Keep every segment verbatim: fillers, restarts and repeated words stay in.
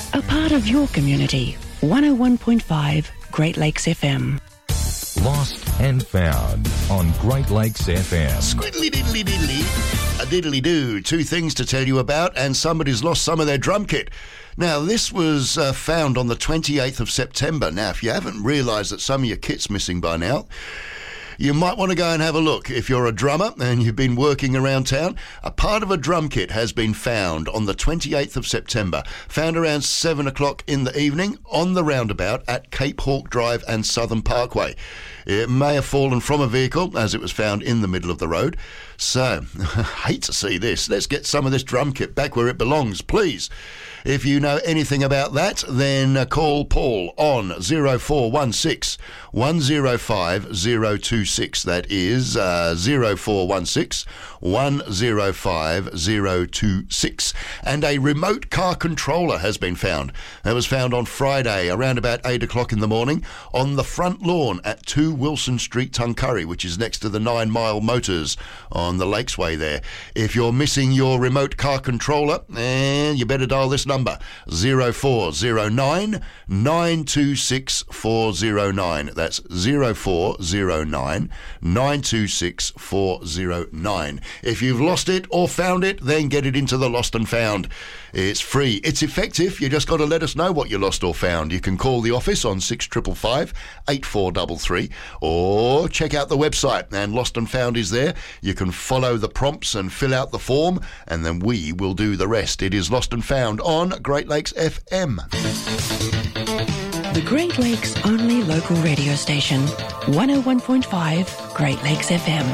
A part of your community. one oh one point five Great Lakes F M. Lost and Found on Great Lakes F M. Squiddly diddly diddly. A diddly do. Two things to tell you about, and somebody's lost some of their drum kit. Now, this was uh, found on the twenty-eighth of September. Now, if you haven't realised that some of your kit's missing by now, you might want to go and have a look. If you're a drummer and you've been working around town, a part of a drum kit has been found on the twenty-eighth of September, found around seven o'clock in the evening on the roundabout at Cape Hawke Drive and Southern Parkway. It may have fallen from a vehicle as it was found in the middle of the road. So, I hate to see this. Let's get some of this drum kit back where it belongs, please. If you know anything about that, then uh, call Paul on oh four one six, one oh five, oh two six. That is uh, oh four one six, one oh five, oh two six. And a remote car controller has been found. It was found on Friday around about eight o'clock in the morning on the front lawn at two Wilson Street, Tuncurry, which is next to the Nine Mile Motors on the Lakesway there. If you're missing your remote car controller, eh, you better dial this number, oh four oh nine, nine two six, four oh nine. That's oh four oh nine, nine two six, four oh nine. If you've lost it or found it, then get it into the Lost and Found. It's free. It's effective. You just got to let us know what you lost or found. You can call the office on six five five, eight four three three or check out the website, and Lost and Found is there. You can follow the prompts and fill out the form, and then we will do the rest. It is Lost and Found on Great Lakes F M. The Great Lakes' only local radio station. one oh one point five Great Lakes F M.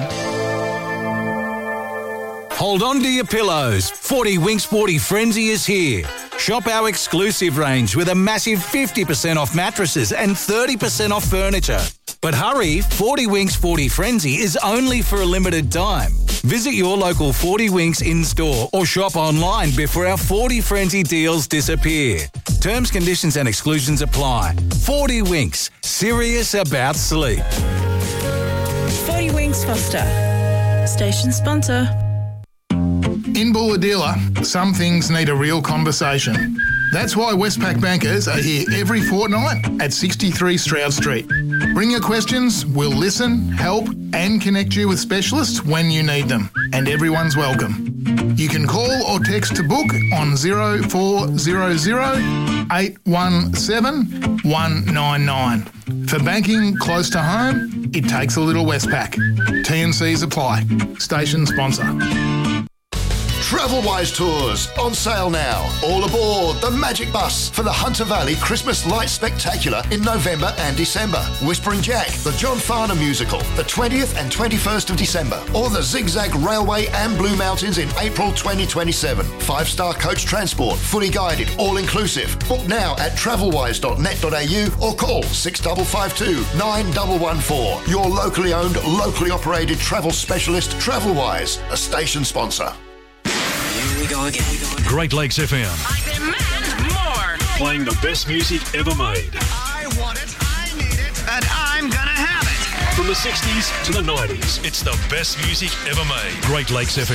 Hold on to your pillows. forty Winks forty Frenzy is here. Shop our exclusive range with a massive fifty percent off mattresses and thirty percent off furniture. But hurry, forty Winks forty Frenzy is only for a limited time. Visit your local forty Winks in-store or shop online before our forty Frenzy deals disappear. Terms, conditions and exclusions apply. forty Winks, serious about sleep. forty Winks Foster, station sponsor. In Bulahdelah, some things need a real conversation. That's why Westpac bankers are here every fortnight at sixty-three Stroud Street. Bring your questions, we'll listen, help and connect you with specialists when you need them. And everyone's welcome. You can call or text to book on oh four hundred, eight one seven, one nine nine. For banking close to home, it takes a little Westpac. T and Cs apply. Station sponsor. Travelwise Tours on sale now. All aboard the Magic Bus for the Hunter Valley Christmas Lights Spectacular in November and December. Whispering Jack, the John Farnham musical, the twentieth and twenty-first of December. Or the Zigzag Railway and Blue Mountains in April twenty twenty-seven. Five-star coach transport, fully guided, all-inclusive. Book now at travelwise dot net dot a u or call six five five two, nine one one four. Your locally owned, locally operated travel specialist, Travelwise, a station sponsor. Here we go again. Great Lakes F M. I demand more. Playing the best music ever made. I want it, I need it, and I'm gonna have it. From the sixties to the nineties, it's the best music ever made. Great Lakes F M.